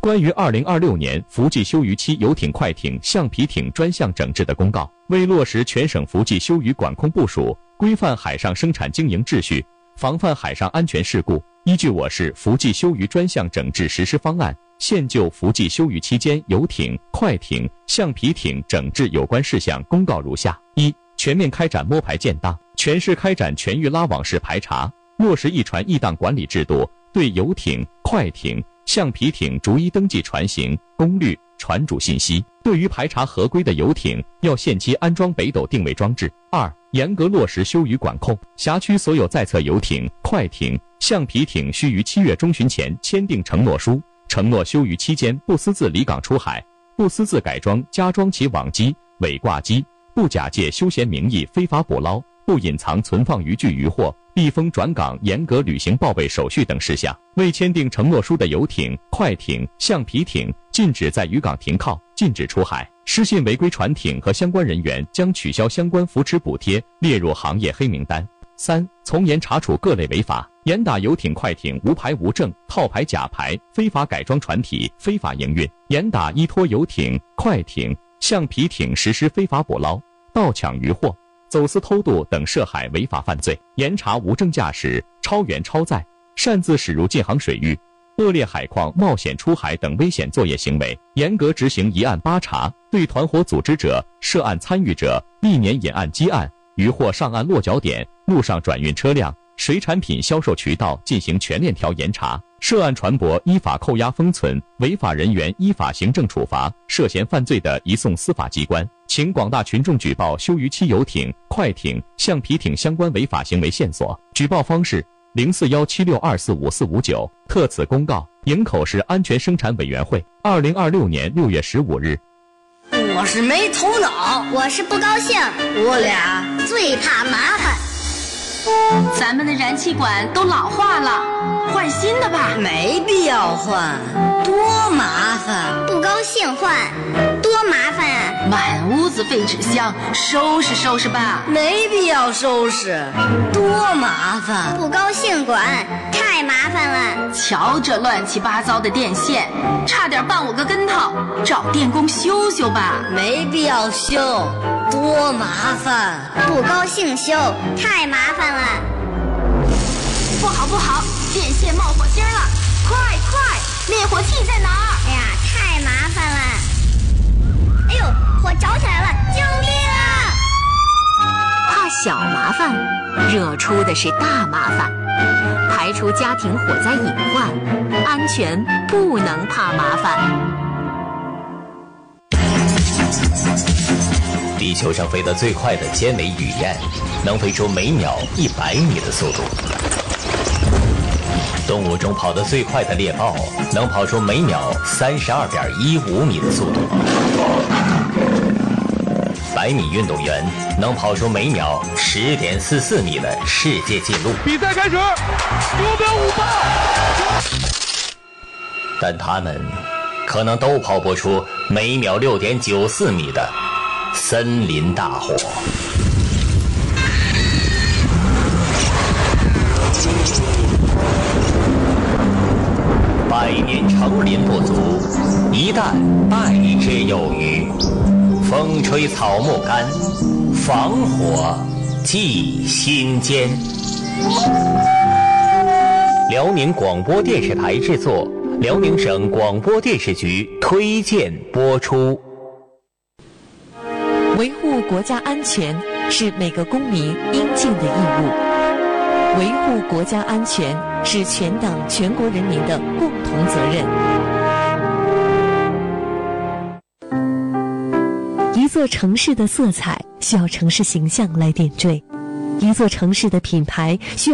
关于2026年伏季休渔期游艇、快艇、橡皮艇专项整治的公告，为落实全省伏季休渔管控部署，规范海上生产经营秩序，防范海上安全事故，依据我市伏季休渔专项整治实施方案，现就伏季休渔期间游艇、快艇、橡皮艇整治有关事项公告如下：一、全面开展摸排建档，全市开展全域拉网式排查，落实一船一档管理制度，对游艇、快艇、橡皮艇逐一登记船型、功率、船主信息。对于排查合规的游艇，要限期安装北斗定位装置。二、严格落实休渔管控，辖区所有在册游艇、快艇、橡皮艇需于7月中旬前签订承诺书，承诺休渔期间不私自离港出海，不私自改装、加装其网机、尾挂机，不假借休闲名义非法捕捞，不隐藏存放渔具渔获，避风转港，严格履行报备手续等事项。未签订承诺书的游艇、快艇、橡皮艇禁止在渔港停靠，禁止出海。失信违规船艇和相关人员将取消相关扶持补贴，列入行业黑名单。三、从严查处各类违法，严打游艇、快艇无牌无证、套牌假牌、非法改装船体、非法营运，严打依托游艇、快艇、橡皮艇实施非法捕捞、盗抢渔获、走私偷渡等涉海违法犯罪，严查无证驾驶、超员超载、擅自驶入禁航水域、恶劣海况、冒险出海等危险作业行为，严格执行一案八查，对团伙组织者、涉案参与者、历年引案积案、渔获上岸落脚点、陆上转运车辆、水产品销售渠道进行全链条严查，涉案船舶依法扣押封存，违法人员依法行政处罚，涉嫌犯罪的移送司法机关。请广大群众举报休渔期游艇、快艇、橡皮艇相关违法行为线索，举报方式0417624549。特此公告，营口市安全生产委员会，2026年6月15日。 我是没头脑， 我是不高兴， 我俩最怕麻烦。 咱们的燃气管都老化了，换新的吧。 没必要换，多麻烦。 不高兴换，多麻烦啊！ 满屋子废纸箱，收拾收拾吧。 没必要收拾，多麻烦。 不高兴管，太麻烦了。 瞧这乱七八糟的电线，差点绊我个跟头，找电工修修吧。 没必要修，多麻烦。 不高兴修，太麻烦了。 不好不好，电线冒火星了，快快，灭火器在哪儿？ 哎呀，太麻烦了。哎呦，火着起来了，救命啊！ 怕小麻烦，惹出的是大麻烦。排除家庭火灾隐患，安全不能怕麻烦。 地球上飞得最快的尖尾雨燕，能飞出每秒100米的速度。动物中跑得最快的猎豹，能跑出每秒32.15米的速度。100米运动员能跑出每秒10.44米的世界纪录。 比赛开始，9秒58。 但他们可能都跑不出每秒6.94米的森林大火。100年成林不足，一旦败之有余。风吹草木干，防火记心间。辽宁广播电视台制作，辽宁省广播电视局推荐播出。 维护国家安全是每个公民应尽的义务，维护国家安全是全党全国人民的共同责任。一座城市的色彩需要城市形象来点缀，一座城市的品牌需要